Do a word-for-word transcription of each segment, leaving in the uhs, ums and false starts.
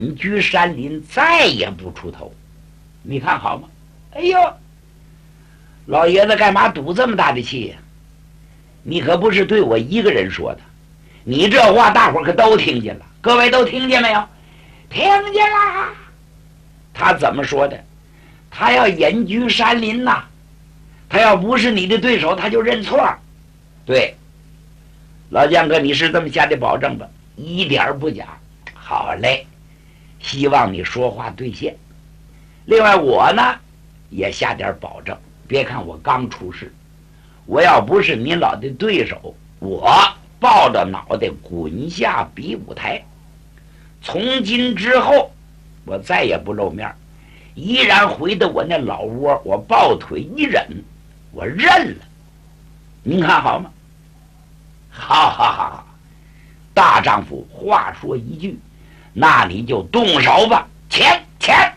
隐居山林，再也不出头。你看好吗？哎呦，老爷子干嘛赌这么大的气呀、啊？你可不是对我一个人说的，你这话大伙儿可都听见了。各位都听见没有？听见啦！他怎么说的？他要隐居山林呐、啊，他要不是你的对手，他就认错。对，老将哥，你是这么下的保证吧？一点不假。好嘞，希望你说话兑现。另外我呢也下点保证，别看我刚出世，我要不是您老的对手，我抱着脑袋滚下比武台。从今之后我再也不露面，依然回到我那老窝，我抱腿一忍，我认了。您看好吗？好好好，大丈夫话说一句，那你就动手吧，钱钱。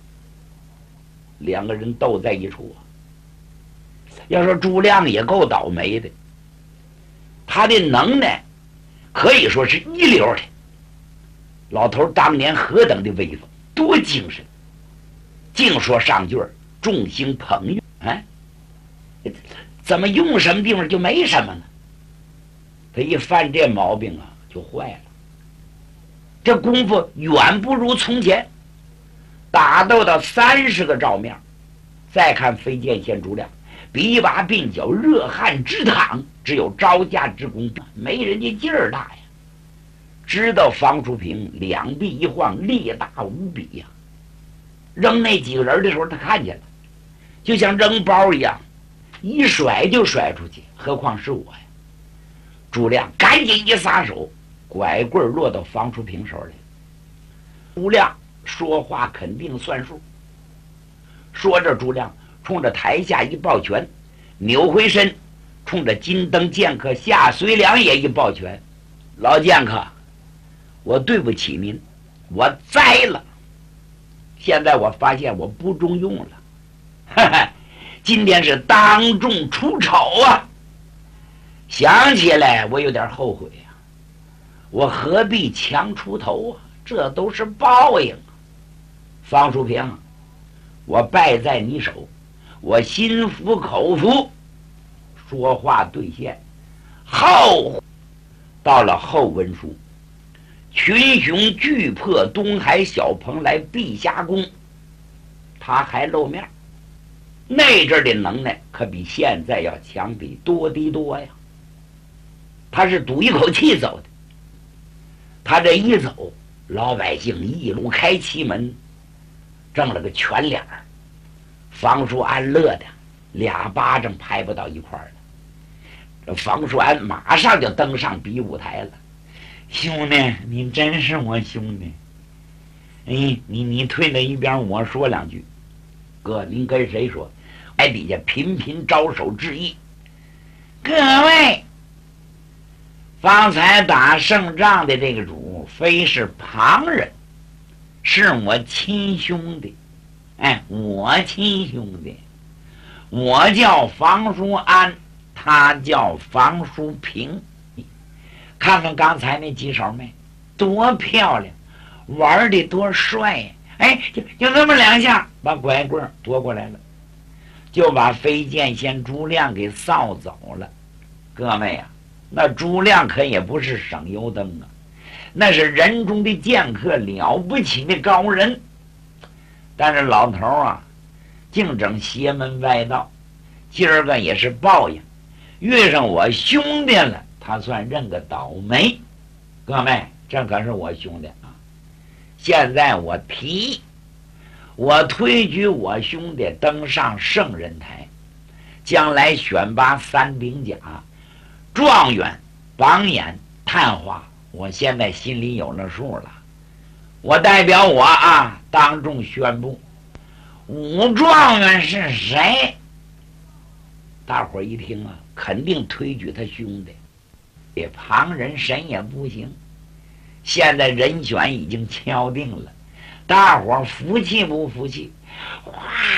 两个人斗在一处啊。要说朱亮也够倒霉的，他的能耐可以说是一流的。老头当年何等的威风，多精神，净说上句众星捧月，哎，怎么用什么地方就没什么呢？他一犯这毛病啊，就坏了。这功夫远不如从前，打斗到三十个照面，再看飞剑仙朱亮，比拔鬓角，热汗直淌，只有招架之功，没人家劲儿大呀。知道房淑平两臂一晃，力大无比呀、啊。扔那几个人的时候，他看见了，就像扔包一样，一甩就甩出去，何况是我呀？朱亮赶紧一撒手，拐棍落到房淑平手里。朱亮说话肯定算数，说着朱亮冲着台下一抱拳，扭回身冲着金灯剑客夏随良也一抱拳。老剑客，我对不起您，我栽了。现在我发现我不中用了，哈哈，今天是当众出丑啊！想起来我有点后悔呀、啊，我何必强出头啊？这都是报应啊！方淑平，我败在你手，我心服口服，说话兑现。后到了后文书，群雄巨破东海小蓬莱碧霞宫，他还露面，那阵的能耐可比现在要强得多得多呀。他是赌一口气走的，他这一走，老百姓一路开奇门，挣了个全脸儿。房叔安乐的俩巴掌拍不到一块儿了。这房叔安马上就登上比武台了。兄弟，你真是我兄弟。哎，你你退到一边，我说两句。哥，您跟谁说？台底下频频招手致意。各位，方才打胜仗的这个主非是旁人，是我亲兄弟。哎，我亲兄弟，我叫房叔安，他叫房叔平。看看刚才那几手没，多漂亮，玩的多帅呀！哎，就就这么两下，把拐棍夺过来了，就把飞剑仙朱亮给扫走了。各位啊，那朱亮可也不是省油灯啊，那是人中的剑客，了不起的高人。但是老头啊，净整邪门歪道，今儿个也是报应，遇上我兄弟了，他算认个倒霉。各位，这可是我兄弟啊！现在我提议，我推举我兄弟登上圣人台，将来选拔三等甲、状元、榜眼、探花，我现在心里有了数了。我代表我啊，当众宣布，武状元是谁？大伙儿一听啊，肯定推举他兄弟，也旁人谁也不行。现在人选已经敲定了，大伙儿服气不服气？哇！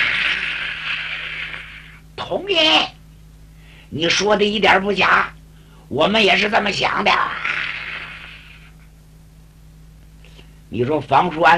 同意，你说的一点不假，我们也是这么想的。 你说房叔安